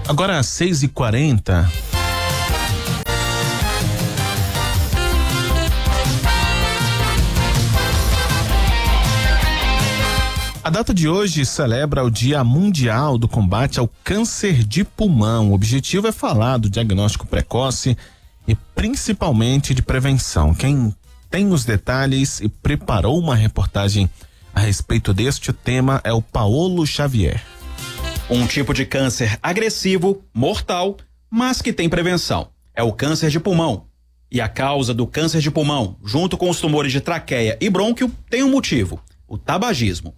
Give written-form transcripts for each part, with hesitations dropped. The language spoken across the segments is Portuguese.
Agora às 6h40. A data de hoje celebra o Dia Mundial do Combate ao Câncer de Pulmão. O objetivo é falar do diagnóstico precoce e principalmente de prevenção. Quem tem os detalhes e preparou uma reportagem a respeito deste tema é o Paulo Xavier. Um tipo de câncer agressivo, mortal, mas que tem prevenção. É o câncer de pulmão. E a causa do câncer de pulmão, junto com os tumores de traqueia e brônquio, tem um motivo: o tabagismo.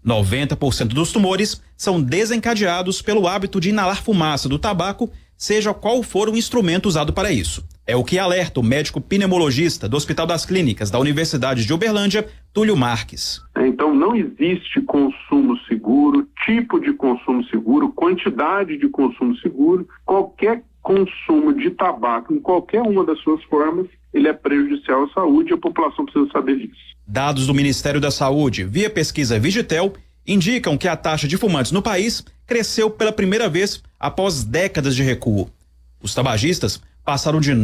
90% dos tumores são desencadeados pelo hábito de inalar fumaça do tabaco, seja qual for o instrumento usado para isso. É o que alerta o médico pneumologista do Hospital das Clínicas da Universidade de Uberlândia, Túlio Marques. Então não existe consumo seguro, tipo de consumo seguro, quantidade de consumo seguro. Qualquer consumo de tabaco, em qualquer uma das suas formas, ele é prejudicial à saúde e a população precisa saber disso. Dados do Ministério da Saúde, via pesquisa Vigitel, indicam que a taxa de fumantes no país cresceu pela primeira vez após décadas de recuo. Os tabagistas passaram de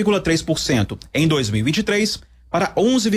9,3% em 2023 para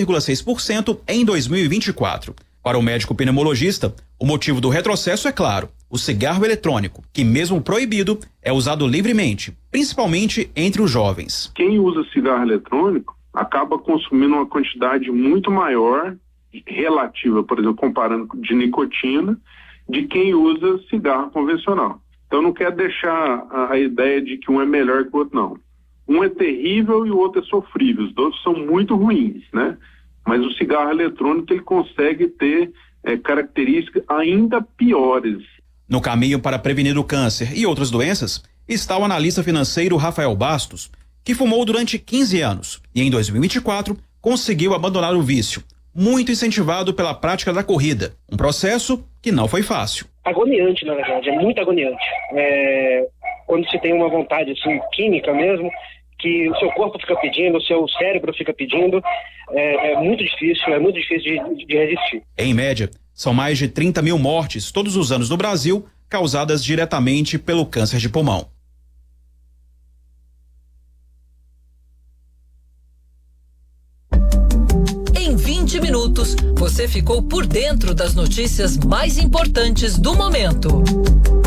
11,6% em 2024. Para o médico pneumologista, o motivo do retrocesso é claro: o cigarro eletrônico, que mesmo proibido, é usado livremente, principalmente entre os jovens. Quem usa cigarro eletrônico acaba consumindo uma quantidade muito maior relativa, por exemplo, comparando de nicotina, de quem usa cigarro convencional. Então não quer deixar a ideia de que um é melhor que o outro, não. Um é terrível e o outro é sofrível. Os dois são muito ruins, né? Mas o cigarro eletrônico ele consegue ter características ainda piores. No caminho para prevenir o câncer e outras doenças está o analista financeiro Rafael Bastos, que fumou durante 15 anos e em 2024 conseguiu abandonar o vício, muito incentivado pela prática da corrida, um processo que não foi fácil. Agoniante, na verdade, é muito agoniante. Quando se tem uma vontade assim, química mesmo, que o seu corpo fica pedindo, o seu cérebro fica pedindo, é muito difícil de resistir. Em média, são mais de 30 mil mortes todos os anos no Brasil, causadas diretamente pelo câncer de pulmão. Em 20 minutos, você ficou por dentro das notícias mais importantes do momento.